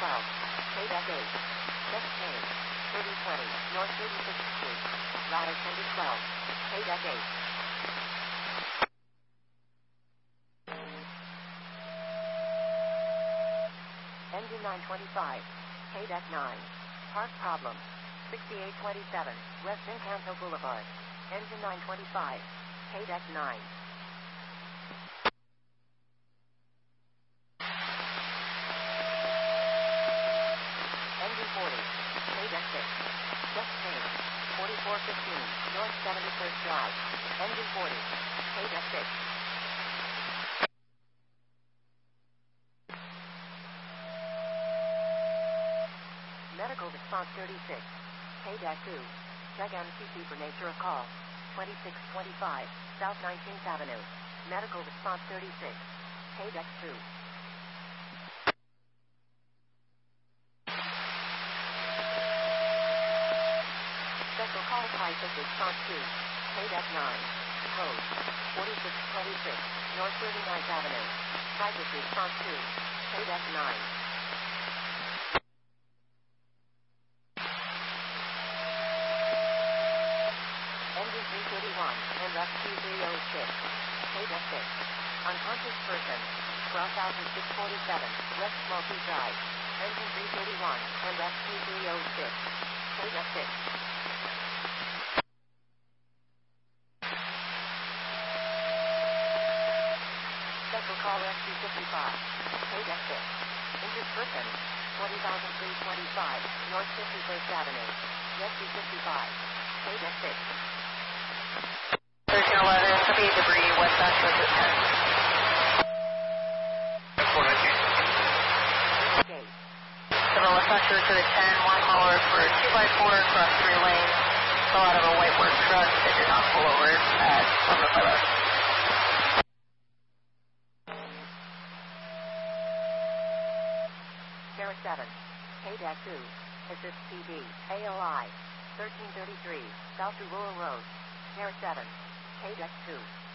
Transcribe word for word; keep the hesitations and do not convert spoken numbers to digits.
twelve. K-Deck eight. Next change. thirty twenty. North thirty-sixth Street. Route attended twelve. K-Deck eight. Engine nine twenty-five. K-Deck nine. Park problem. sixty-eight twenty-seven. West Encanto Boulevard. Engine nine twenty-five. K-Deck nine. Engine forty. K-Deck six. Just change. forty-four fifteen. North seventy-first Drive. Engine forty. K-Deck six. Medical response thirty-six. K-Deck two. Check M C C for nature of call. twenty-six twenty-five. South nineteenth Avenue. Medical response thirty-six. K-Deck two. Special call crisis response two. K-Deck nine. Code. forty-six twenty-six. North thirty-ninth Avenue. Crisis response two. K-Deck nine. Engine three thirty-one. And rescue three oh six. K-Deck six. Unconscious person. twelve thousand six hundred forty-seven. West Smoky Drive. Engine three thirty-one. And rescue three oh six. K-Deck six. Special call rescue fifty-five. K-Deck six. Injured person. twenty thousand three hundred twenty-five. North fifty-first Avenue. Rescue fifty-five. K-Deck six. thirteen eleven, heavy debris, west side to the ten. Okay. Seven west side to the ten, one hauler for two by four across three lanes. Fell out of a white work truck that did not pull over at one oh five. Sierra seven. K-Deck two. Assist P D. A O I. thirteen thirty-three. South to Rural Road. Sierra seven. K-Deck two.